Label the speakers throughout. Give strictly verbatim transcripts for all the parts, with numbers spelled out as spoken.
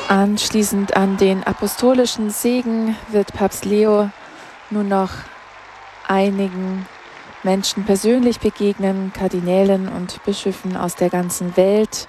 Speaker 1: Anschließend an den apostolischen Segen wird Papst Leo nun noch einigen Menschen persönlich begegnen, Kardinälen und Bischöfen aus der ganzen Welt.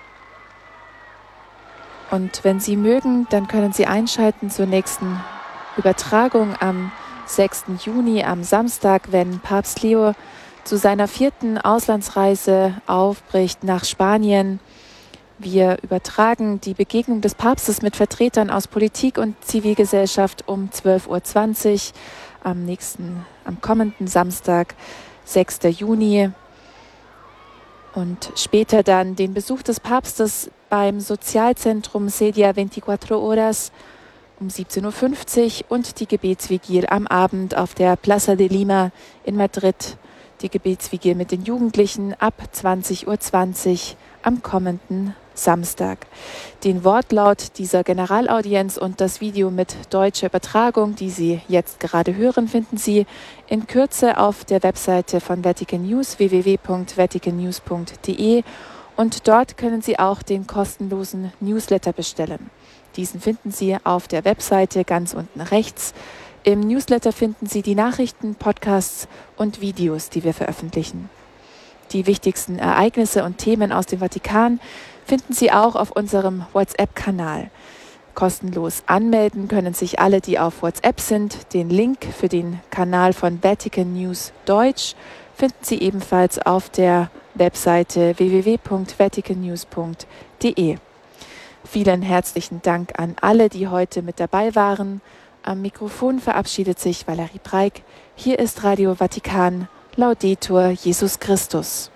Speaker 1: Und wenn Sie mögen, dann können Sie einschalten zur nächsten Übertragung am sechsten Juni, am Samstag, wenn Papst Leo zu seiner vierten Auslandsreise aufbricht nach Spanien. Wir übertragen die Begegnung des Papstes mit Vertretern aus Politik und Zivilgesellschaft um zwölf Uhr zwanzig am nächsten, am kommenden Samstag, sechsten Juni. Und später dann den Besuch des Papstes beim Sozialzentrum Sedia veinticuatro Horas um siebzehn Uhr fünfzig und die Gebetsvigil am Abend auf der Plaza de Lima in Madrid. Die Gebetsvigil mit den Jugendlichen ab zwanzig Uhr zwanzig am kommenden Samstag. Den Wortlaut dieser Generalaudienz und das Video mit deutscher Übertragung, die Sie jetzt gerade hören, finden Sie in Kürze auf der Webseite von Vatican News w w w punkt vatican news punkt d e und dort können Sie auch den kostenlosen Newsletter bestellen. Diesen finden Sie auf der Webseite ganz unten rechts. Im Newsletter finden Sie die Nachrichten, Podcasts und Videos, die wir veröffentlichen. Die wichtigsten Ereignisse und Themen aus dem Vatikan finden Sie auch auf unserem WhatsApp-Kanal. Kostenlos anmelden können sich alle, die auf WhatsApp sind. Den Link für den Kanal von Vatican News Deutsch finden Sie ebenfalls auf der Webseite w w w punkt vatican news punkt d e. Vielen herzlichen Dank an alle, die heute mit dabei waren. Am Mikrofon verabschiedet sich Valerie Preik. Hier ist Radio Vatikan. Laudetur Jesus Christus.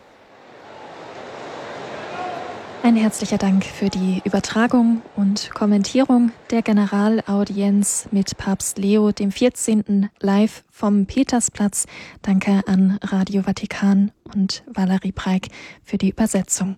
Speaker 2: Ein herzlicher Dank für die Übertragung und Kommentierung der Generalaudienz mit Papst Leo dem vierzehnten live vom Petersplatz. Danke an Radio Vatikan und Valerie Preik für die Übersetzung.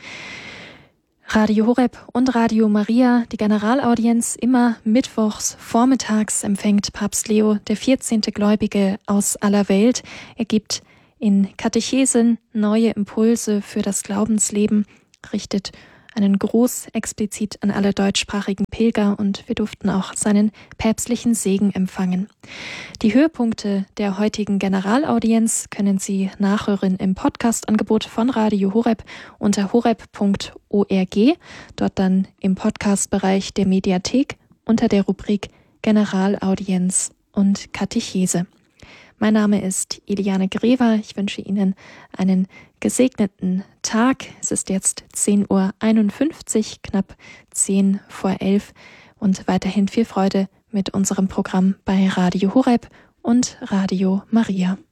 Speaker 2: Radio Horeb und Radio Maria, die Generalaudienz immer mittwochs vormittags empfängt Papst Leo der vierzehnte Gläubige aus aller Welt. Er gibt in Katechesen neue Impulse für das Glaubensleben, richtet einen Gruß explizit an alle deutschsprachigen Pilger und wir durften auch seinen päpstlichen Segen empfangen. Die Höhepunkte der heutigen Generalaudienz können Sie nachhören im Podcast-Angebot von Radio Horeb unter horeb punkt org, dort dann im Podcast-Bereich der Mediathek unter der Rubrik Generalaudienz und Katechese. Mein Name ist Eliane Grever. Ich wünsche Ihnen einen gesegneten Tag. Es ist jetzt zehn Uhr einundfünfzig, knapp zehn vor elf und weiterhin viel Freude mit unserem Programm bei Radio Horeb und Radio Maria.